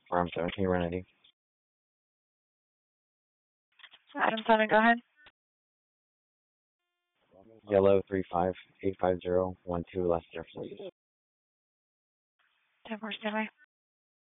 Farm 17, run ID. Item 7, go ahead. Yellow 3585012 West Jefferson. 10-4, stand by.